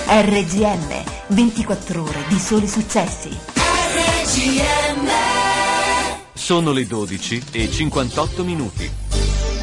RGM, 24 ore di soli successi. RGM. Sono le 12 e 58 minuti.